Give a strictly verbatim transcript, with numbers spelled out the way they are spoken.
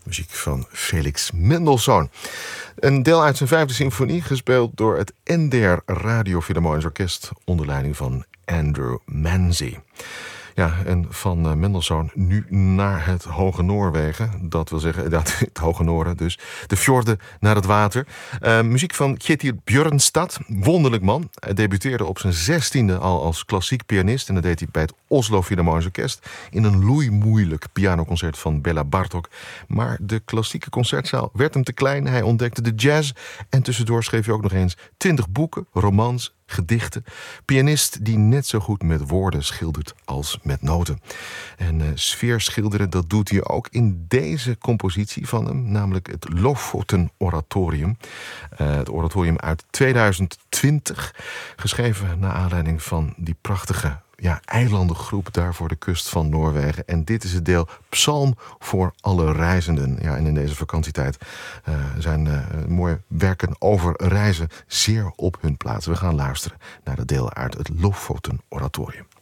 Muziek van Felix Mendelssohn. Een deel uit zijn vijfde symfonie, gespeeld door het N D R Radio Philharmonisch Orkest onder leiding van Andrew Manze. Ja, en van uh, Mendelssohn nu naar het Hoge Noorwegen. Dat wil zeggen, dat, het Hoge Noorden dus. De fjorden naar het water. Uh, muziek van Kjetil Bjørnstad. Wonderlijk man. Hij debuteerde op zijn zestiende al als klassiek pianist. En dat deed hij bij het Oslo Philharmonisch Orkest. In een loeimoeilijk pianoconcert van Bela Bartok. Maar de klassieke concertzaal werd hem te klein. Hij ontdekte de jazz. En tussendoor schreef hij ook nog eens twintig boeken, romans, gedichten. Pianist die net zo goed met woorden schildert als met noten. En uh, sfeer schilderen, dat doet hij ook in deze compositie van hem, namelijk het Lofoten Oratorium. Uh, het oratorium uit tweeduizend twintig, geschreven naar aanleiding van die prachtige ja, eilandengroep daar voor de kust van Noorwegen. En dit is het deel Psalm voor alle reizenden. Ja, en in deze vakantietijd uh, zijn uh, mooie werken over reizen zeer op hun plaats. We gaan luisteren naar het deel uit het Lofoten Oratorium.